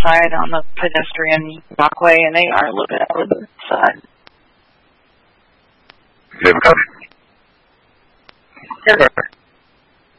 outside on the pedestrian walkway, and they are a little bit out of the side. Do you have a copy? Yes.